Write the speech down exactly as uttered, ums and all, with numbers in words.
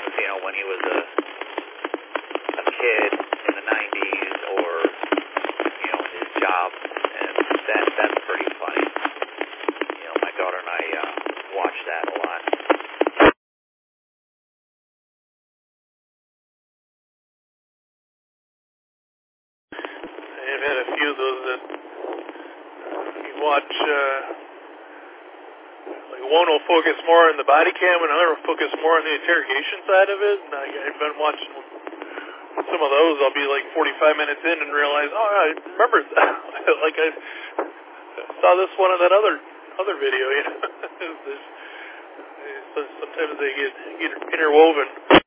you know, when he was a, a kid in the nineties, or, you know, his job, and that that's pretty funny. You know, my daughter and I uh, watch that a lot. I've had a few of those that you watch, uh, like one will focus more on the body cam and another will focus more on the interrogation side of it. And I, I've been watching some of those. I'll be like forty-five minutes in and realize, oh, I remember that. Like I saw this one on that other other video, you know. Sometimes they get, get interwoven.